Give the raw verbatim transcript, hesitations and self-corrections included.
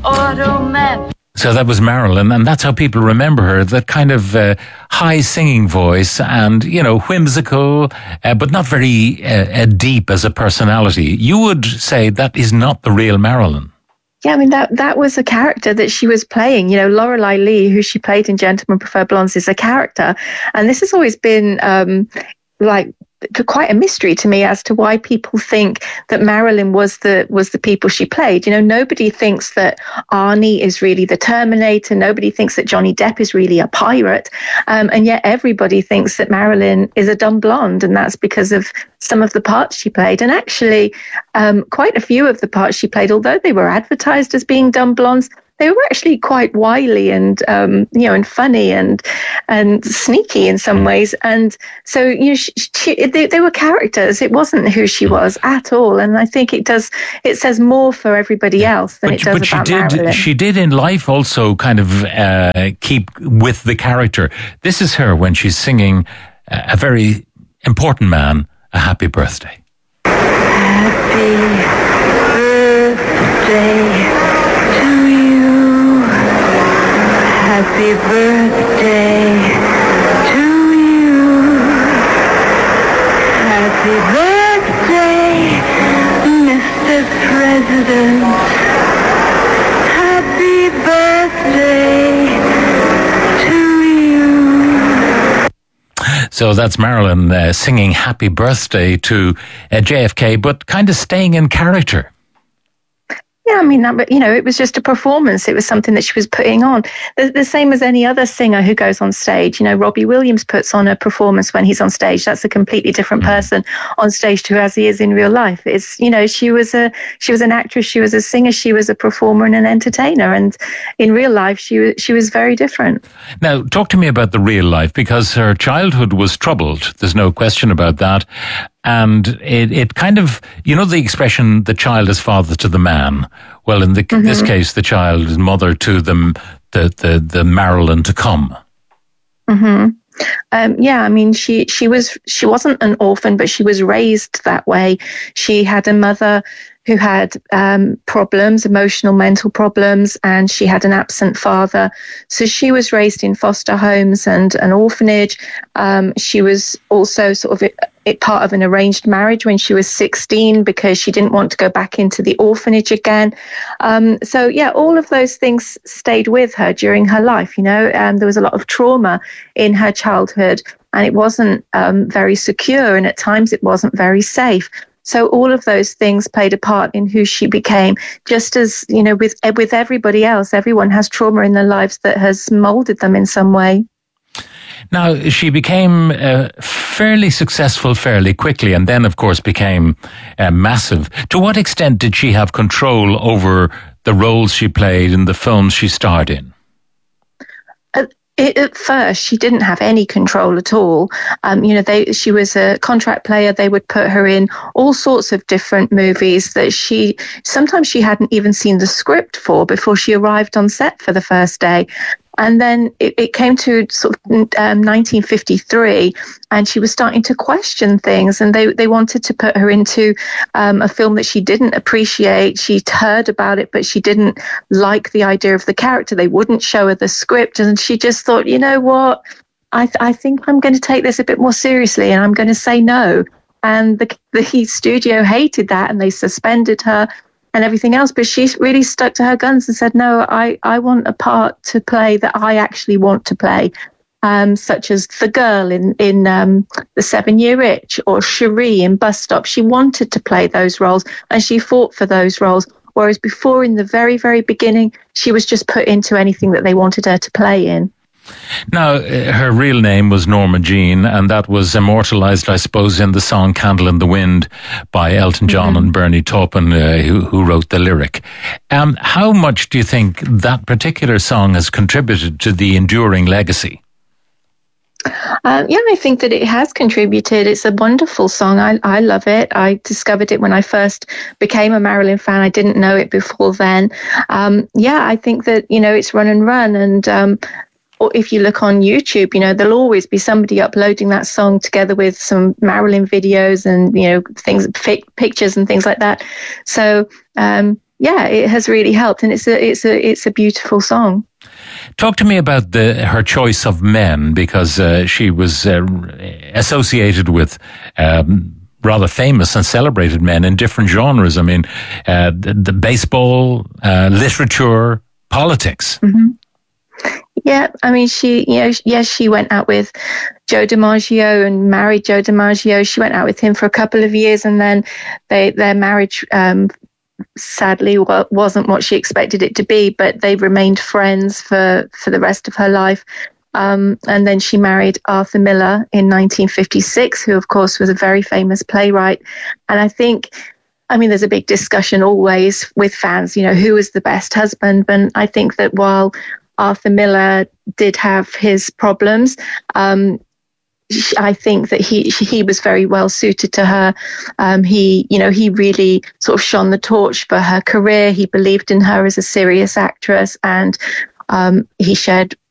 Automatic. So that was Marilyn, and that's how people remember her, that kind of uh, high singing voice and, you know, whimsical, uh, but not very uh, uh, deep as a personality. You would say that is not the real Marilyn. Yeah, I mean, that that was a character that she was playing. You know, Lorelei Lee, who she played in Gentlemen Prefer Blondes, is a character. And this has always been um, like quite a mystery to me as to why people think that Marilyn was the was the people she played. You know, nobody thinks that Arnie is really the Terminator. Nobody thinks that Johnny Depp is really a pirate. Um, and yet everybody thinks that Marilyn is a dumb blonde. And that's because of some of the parts she played. And actually, um, quite a few of the parts she played, although they were advertised as being dumb blondes, they were actually quite wily and, um, you know, and funny and and sneaky in some ways. And so, you know, she, she, they, they were characters. It wasn't who she was at all. And I think it does, it says more for everybody else than but, it does but about she did, Marilyn. She did in life also kind of uh, keep with the character. This is her when she's singing uh, a very important man a happy birthday. Happy birthday. Happy birthday to you. Happy birthday, Mister President. Happy birthday to you. So that's Marilyn uh, singing happy birthday to uh, J F K, but kind of staying in character. Yeah, I mean, that, you know, it was just a performance. It was something that she was putting on. The, the same as any other singer who goes on stage. You know, Robbie Williams puts on a performance when he's on stage. That's a completely different person on stage to as he is in real life. It's, you know, she was a she was an actress, she was a singer, she was a performer and an entertainer. And in real life, she was she was very different. Now, talk to me about the real life, because her childhood was troubled. There's no question about that. And it, it kind of, you know, the expression, the child is father to the man. Well, in the, mm-hmm. this case, the child is mother to the, the, the, the Marilyn to come. Mm-hmm. Um, yeah, I mean, she, she was, she wasn't an orphan, but she was raised that way. She had a mother who had um, problems, emotional, mental problems, and she had an absent father. So she was raised in foster homes and an orphanage. Um, she was also sort of it, it part of an arranged marriage when she was sixteen because she didn't want to go back into the orphanage again. Um, so, yeah, all of those things stayed with her during her life, you know, and there was a lot of trauma in her childhood, and it wasn't um, very secure, and at times it wasn't very safe. So all of those things played a part in who she became, just as, you know, with with everybody else, everyone has trauma in their lives that has molded them in some way. Now, she became uh, fairly successful fairly quickly, and then, of course, became uh, massive. To what extent did she have control over the roles she played in the films she starred in? Uh, It, at first, she didn't have any control at all. Um, you know, they, she was a contract player. They would put her in all sorts of different movies that she, sometimes she hadn't even seen the script for before she arrived on set for the first day. And then it, it came to sort of um, nineteen fifty-three, and she was starting to question things, and they, they wanted to put her into um, a film that she didn't appreciate. She'd heard about it, but she didn't like the idea of the character. They wouldn't show her the script, and she just thought, you know what, I, th- I think I'm going to take this a bit more seriously, and I'm going to say no. And the, the studio hated that, and they suspended her and everything else, but she really stuck to her guns and said, no, I, I want a part to play that I actually want to play, um, such as the girl in, in um, The Seven-Year Itch or Cherie in Bus Stop. She wanted to play those roles, and she fought for those roles, whereas before, in the very, very beginning, she was just put into anything that they wanted her to play in. Now, her real name was Norma Jean, and that was immortalized, I suppose, in the song Candle in the Wind by Elton John mm-hmm. and Bernie Taupin, uh, who, who wrote the lyric. Um, how much do you think that particular song has contributed to the enduring legacy? Um, yeah, I think that it has contributed. It's a wonderful song. I, I love it. I discovered it when I first became a Marilyn fan. I didn't know it before then. Um, yeah, I think that, you know, it's Run and Run, and um, or if you look on YouTube, you know, there'll always be somebody uploading that song together with some Marilyn videos and, you know, things, pictures and things like that. So, um, yeah, it has really helped, and it's a it's a it's a beautiful song. Talk to me about the her choice of men, because uh, she was uh, associated with um, rather famous and celebrated men in different genres. I mean, uh, the, the baseball, uh, literature, politics. Mm-hmm. Yeah, I mean, she, you know, yes, she went out with Joe DiMaggio and married Joe DiMaggio. She went out with him for a couple of years, and then they their marriage um, sadly wasn't what she expected it to be, but they remained friends for, for the rest of her life. Um, and then she married Arthur Miller in nineteen fifty-six, who, of course, was a very famous playwright. And I think, I mean, there's a big discussion always with fans, you know, who is the best husband? And I think that while Arthur Miller did have his problems, um, I think that he he was very well suited to her. Um, he, you know, he really sort of shone the torch for her career. He believed in her as a serious actress, and um, he shared